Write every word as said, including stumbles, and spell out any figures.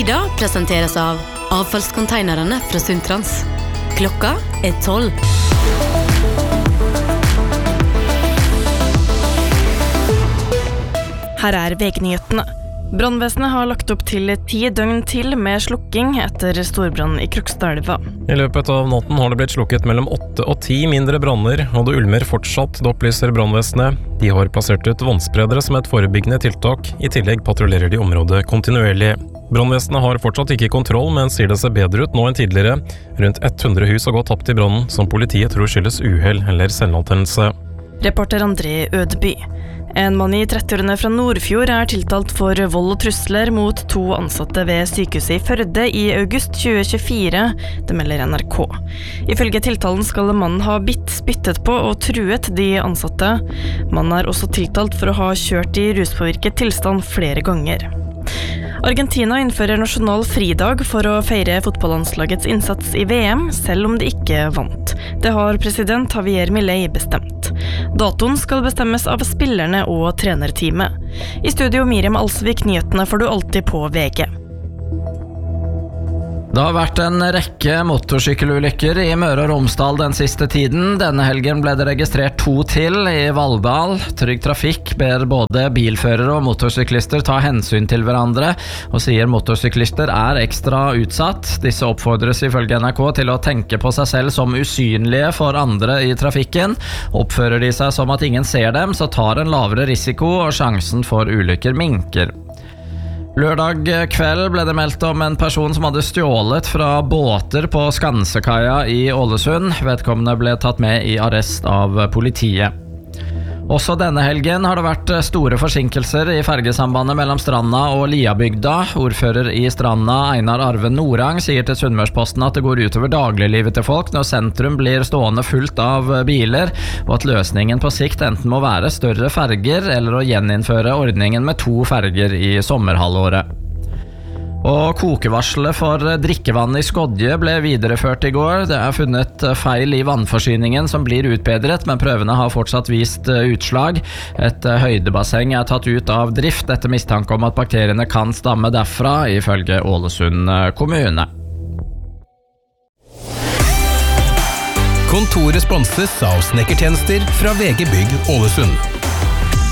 Frida presenteres av avfallskonteinerne fra Sundtrans. Klokka er tolv. Her er V G-nyhetene. Brannvesenet har lagt opp til ti døgn til med slukking etter storbrann i Krokstadelva. I løpet av natten har det blitt slukket mellom åtte og ti mindre branner, og det ulmer fortsatt, det opplyser brannvesenet. De har plassert ut vannspredere som et forebyggende tiltak. I tillegg patruljerer de området kontinuerlig. Brannvesenet har fortsatt ikke kontroll, men sier det ser bedre ut nå enn tidligere. Rundt hundre hus har gått tapt i brannen, som politiet tror skyldes uhell eller selvantennelse. Reporter André Ødeby. En mann i trettiårene fra Nordfjord er tiltalt for vold og trusler mot to ansatte ved sykehuset i Førde i august tjue tjuefire, det melder N R K. Ifølge tiltalen skal mannen ha bitt, spyttet på og truet de ansatte. Mannen er også tiltalt for å ha kjørt i ruspåvirket tilstand flere ganger. Argentina innfører nasjonal fridag for å feire fotballandslagets innsats i V M, selv om de ikke vant. Det har president Javier Milei bestemt. Datoen skal bestemmes av spillerne og trenerteamet. I studio Miriam Alsvik, nyhetene får du alltid på V G. Det har vært en rekke motorsykkelulykker i Møre og Romsdal den siste tiden. Denne helgen ble det registrert to til i Valldal. Trygg Trafikk ber både bilførere og motorsyklister ta hensyn til hverandre, og sier motorsyklister er ekstra utsatt. Disse oppfordres ifølge N R K til å tenke på seg selv som usynlige for andre i trafikken. Oppfører de seg som at ingen ser dem, så tar en lavere risiko, og sjansen for ulykker minker. Lørdag kveld ble det meldt om en person som hadde stjålet fra båter på Skansekaia i Ålesund. Vedkommende ble tatt med i arrest av politiet. Også denne helgen har det vært store forsinkelser i fergesambandet mellom Stranda og Liabygda. Ordfører i Stranda, Einar Arve Norang, sier til Sunnmørsposten at det går utover dagliglivet til folk når sentrum blir stående fullt av biler, og at løsningen på sikt enten må være større ferger eller å gjeninnføre ordningen med to ferger i sommerhalvåret. Og kokevarselet for drikkevann i Skodje ble videreført i går. Det er funnet feil i vannforsyningen som blir utbedret, men prøvene har fortsatt vist utslag. Et høydebasseng er tatt ut av drift etter mistanke om at bakteriene kan stamme derfra, ifølge Ålesund kommune. Kontoret sponses av snekkertjenester fra V G Bygg Ålesund.